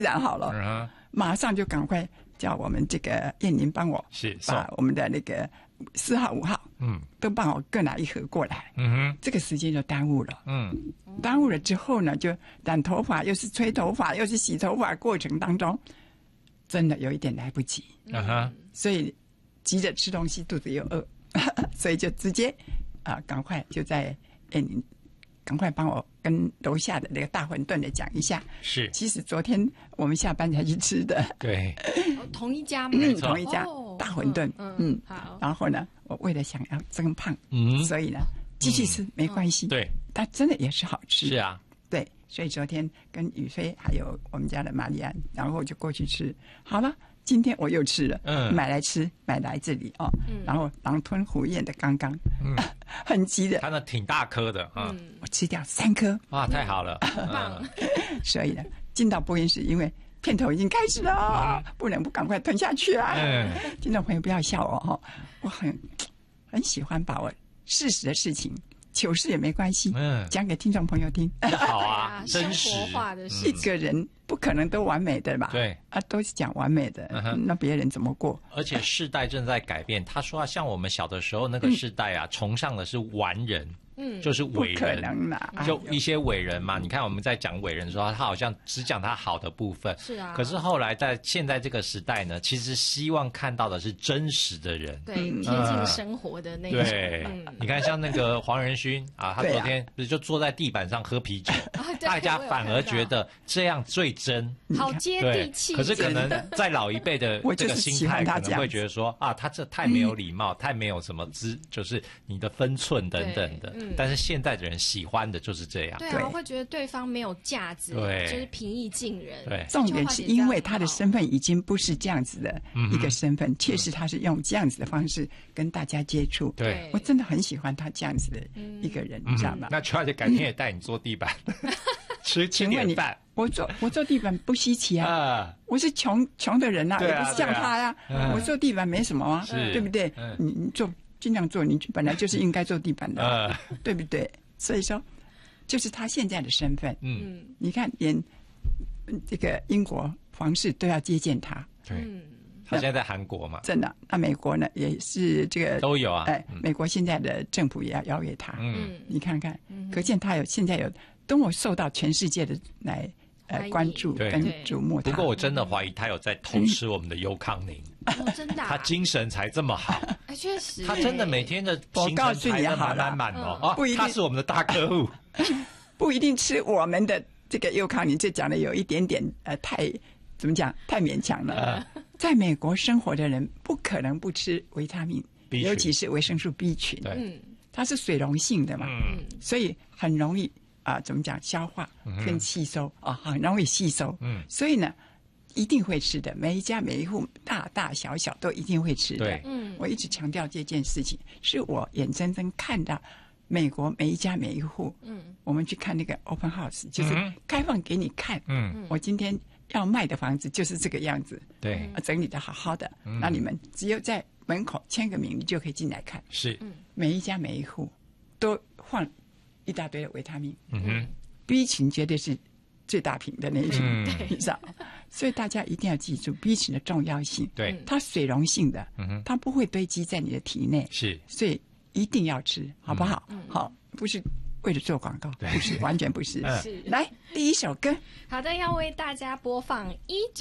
然好了，马上就赶快叫我们这个燕宁帮我把我们的那个4号5号都帮我各拿一盒过来，这个时间就耽误了，耽误了之后呢，就染头发又是吹头发又是洗头发，过程当中真的有一点来不及，所以急着吃东西，肚子又饿，所以就直接赶快就在赶快帮我跟楼下的那个大馄饨的讲一下。 是， 其实昨天我们下班才去吃的。 对， 同一家吗？ 同一家大馄饨。 好。 然后呢，我为了想要增胖，所以呢继续吃没关系。 对， 它真的也是好吃。 是啊， 对，所以昨天跟宇飞还有我们家的玛丽安，然后就过去吃。好了。今天我又吃了，买来这里哦，然后狼吞虎咽的刚刚，很急的， 它那挺大颗的啊， 我吃掉3颗， 哇，太好了， 所以呢，进到播音室，因为片头已经开始了，不能不赶快吞下去啊！听众朋友不要笑我哈，我很喜欢把我事实的事情。糗事也没关系，讲给听众朋友听。 好啊，真实化的事。 一个人不可能都完美的吧？ 对都是讲完美的，那别人怎么过？ 而且世代正在改变。他说像我们小的时候那个世代啊，崇尚的是完人。就是伟人， 不可能啦， 就一些伟人嘛。你看我们在讲伟人的时候，他好像只讲他好的部分。 是啊。 可是后来在现在这个时代呢，其实希望看到的是真实的人， 对，贴近生活的那种。 对，你看像那个黄仁勋啊，他昨天不是就坐在地板上喝啤酒，大家反而觉得这样最真， 好接地气。 可是可能在老一辈的这个心态，可能会觉得说啊，他这太没有礼貌，太没有什么就是你的分寸等等的。但是现在的人喜欢的就是这样， 对啊，会觉得对方没有价值， 对， 就是平易近人。 对， 重点是因为他的身份已经不是这样子的一个身份，确实他是用这样子的方式跟大家接触。 对， 我真的很喜欢他这样子的一个人，你知道吗？ 那邱小姐改天也带你坐地板，吃点饭。 我坐地板不稀奇啊，我是穷的人啊，也不像他呀。我坐地板没什么啊，对不对？你坐。尽量做，你本来就是应该坐地板的，对不对？所以说，就是他现在的身份。你看，连这个英国皇室都要接见他。 对，他现在在韩国嘛， 真的。那美国呢，也是这个都有啊。 美国现在的政府也要邀约他。你看看，可见他现在有多么受到全世界的关注跟瞩目。 不过我真的怀疑他有在偷吃我们的优康宁。 真的， 他精神才这么好。 确实， 他真的每天的行程排得满哦。 不一定， 他是我们的大客户， 不一定吃我们的这个优康宁，这讲的有一点点太怎么讲？太勉强了。在美国生活的人不可能不吃维他命，尤其是维生素 B 群。它是水溶性的嘛，所以很容易怎么讲消化跟吸收很容易吸收。所以呢。一定会吃的，每一家每一户大大小小都一定会吃的。我一直强调这件事情，是我眼睁睁看到美国每一家每一户，我们去看那个 open house， 就是开放给你看。我今天要卖的房子就是这个样子， 对， 整理的好好的，那你们只有在门口签个名，你就可以进来看。 是， 每一家每一户都放一大堆的维他命，B 群绝对是最大瓶的那一种，你知道。所以大家一定要记住 B 群的重要性。 对， 它水溶性的，它不会堆积在你的体内。 是， 所以一定要吃，好不好？好，不是为了做广告，不是，完全不是。来，第一首歌， 好的，要为大家播放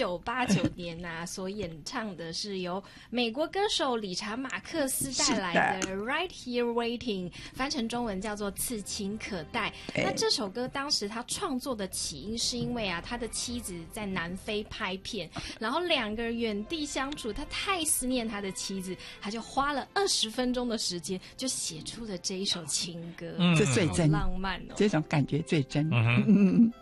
1989年所演唱的是由美国歌手理查马克思带来的《Right Here Waiting》，翻成中文叫做《此情可待》。那这首歌当时他创作的起因是因为他的妻子在南非拍片，然后2个人远地相处，他太思念他的妻子，他就花了20分钟的时间就写出了这一首情歌。 这最真。 浪漫这种感觉最真。